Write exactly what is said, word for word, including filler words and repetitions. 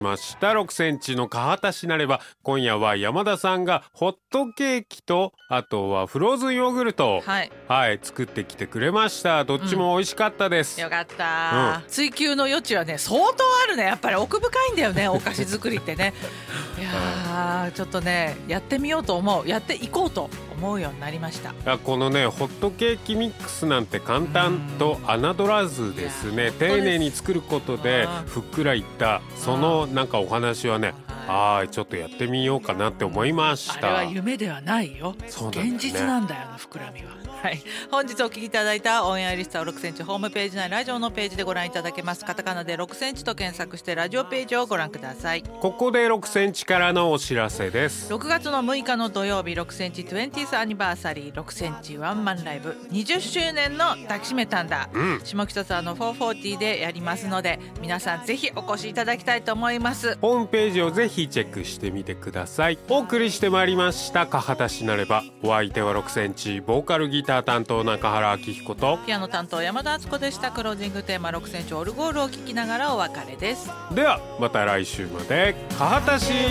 ましたろくセンチのカハタシなれば、今夜は山田さんがホットケーキとあとはフローズンヨーグルトを、 はい、 はい、作ってきてくれました。どっちも美味しかったです、 うん、よかった、うん、追求の余地はね相当あるね。やっぱり奥深いんだよねお菓子作りってねいやーちょっとねやってみようと思うやっていこうと思うようになりました。 このねホットケーキミックスなんて簡単と侮らずですね、丁寧に作ることでふっくらいったそのなんかお話はね、あーちょっとやってみようかなって思いました。 あれは夢ではないよ、そうなんですね、現実なんだよな膨らみは。はい、本日お聞きいただいたオンエアリストはろくセンチホームページ内ラジオのページでご覧いただけます。カタカナでろくセンチと検索してラジオページをご覧ください。 ここでろくセンチからのお知らせです。 ろくがつのむいかの土曜日ろくセンチ twentieth アニバーサリーろくセンチワンマンライブにじゅっしゅうねんの抱きしめたんだ、うん、下北沢のフォーフォーティーでやりますので皆さんぜひお越しいただきたいと思います。 ホームページをぜひチェックしてみてください。お送りしてまいりましたカハタシなれば、お相手はろくセンチボーカルギター担当中原明彦とピアノ担当山田敦子でした。クロージングテーマろくセンチオルゴールを聴きながらお別れです。 ではまた来週までカハタシ。